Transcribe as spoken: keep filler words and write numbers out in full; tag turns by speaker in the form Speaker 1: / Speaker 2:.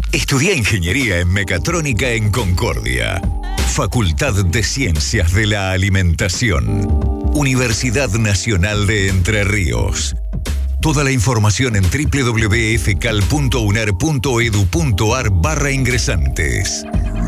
Speaker 1: Estudia Ingeniería en Mecatrónica en Concordia. Facultad de Ciencias de la Alimentación. Universidad Nacional de Entre Ríos. Toda la información en w w w punto f c a l punto u n a r punto e d u punto a r barra ingresantes.